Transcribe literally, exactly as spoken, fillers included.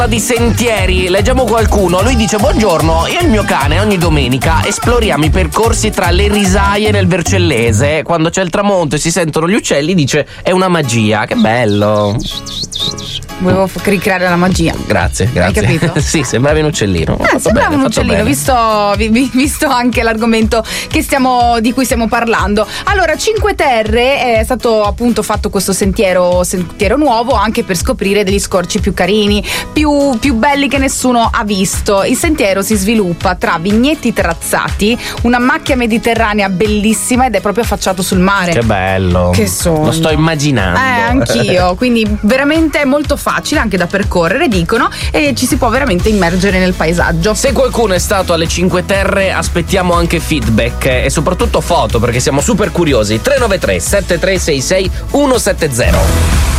di sentieri, leggiamo qualcuno. Lui dice: buongiorno, io e il mio cane ogni domenica esploriamo i percorsi tra le risaie nel Vercellese. Quando c'è il tramonto e si sentono gli uccelli, dice è una magia. Che bello. Volevo ricreare la magia. Grazie, grazie. Hai capito? Sì, sembravi un uccellino. Eh, sembrava bene, un uccellino, visto, vi, vi, visto anche l'argomento che stiamo, di cui stiamo parlando. Allora, Cinque Terre è stato appunto fatto questo sentiero, sentiero nuovo anche per scoprire degli scorci più carini, più, più belli che nessuno ha visto. Il sentiero si sviluppa tra vigneti terrazzati, una macchia mediterranea bellissima ed è proprio affacciato sul mare. Che bello. Che sogno. Lo sto immaginando. Eh, anch'io. Quindi veramente molto facile anche da percorrere, dicono, e ci si può veramente immergere nel paesaggio. Se qualcuno è stato alle Cinque Terre, aspettiamo anche feedback e soprattutto foto, perché siamo super curiosi. Tre nove tre sette tre sei sei uno sette zero.